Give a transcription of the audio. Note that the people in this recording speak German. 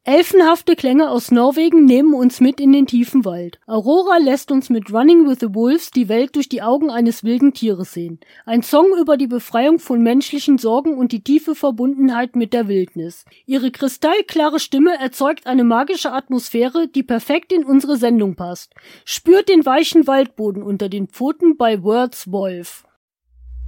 Elfenhafte Klänge aus Norwegen nehmen uns mit in den tiefen Wald. Aurora lässt uns mit Running with the Wolves die Welt durch die Augen eines wilden Tieres sehen. Ein Song über die Befreiung von menschlichen Sorgen und die tiefe Verbundenheit mit der Wildnis. Ihre kristallklare Stimme erzeugt eine magische Atmosphäre, die perfekt in unsere Sendung passt. Spürt den weichen Waldboden unter den Pfoten bei Words Wolf.